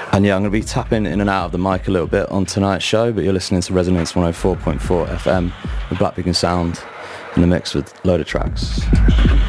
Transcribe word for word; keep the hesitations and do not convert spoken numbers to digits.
And yeah, I'm going to be tapping in and out of the mic a little bit on tonight's show, but you're listening to Resonance one oh four point four F M with Black Beacon Sound in the mix with a load of tracks.